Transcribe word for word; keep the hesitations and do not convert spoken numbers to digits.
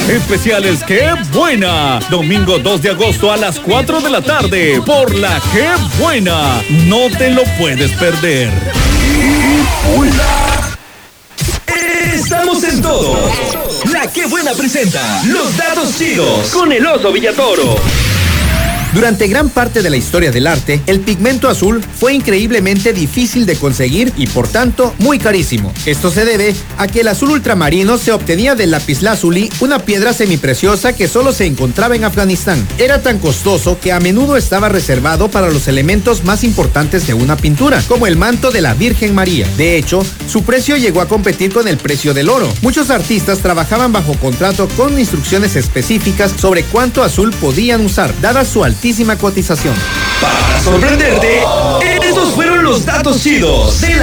Especiales Qué Buena. Domingo dos de agosto a las cuatro de la tarde por la Qué Buena. No te lo puedes perder. Estamos en todo. La Qué Buena presenta Los Datos Chidos con el Oso Villatoro. Durante gran parte de la historia del arte, el pigmento azul fue increíblemente difícil de conseguir y por tanto muy carísimo. Esto se debe a que el azul ultramarino se obtenía del lapislázuli, una piedra semipreciosa que solo se encontraba en Afganistán. Era tan costoso que a menudo estaba reservado para los elementos más importantes de una pintura, como el manto de la Virgen María. De hecho, su precio llegó a competir con el precio del oro. Muchos artistas trabajaban bajo contrato con instrucciones específicas sobre cuánto azul podían usar, dada su altísima cotización. Para sorprenderte, estos fueron los datos chidos de la